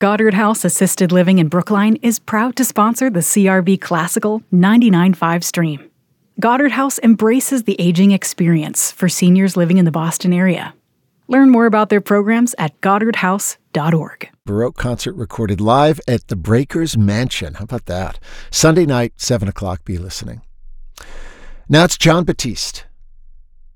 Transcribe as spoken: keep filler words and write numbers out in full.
Goddard House Assisted Living in Brookline is proud to sponsor the C R B Classical ninety-nine point five stream. Goddard House embraces the aging experience for seniors living in the Boston area. Learn more about their programs at goddard house dot org. Baroque concert recorded live at the Breakers Mansion. How about that? Sunday night, seven o'clock, be listening. Now it's Jon Batiste.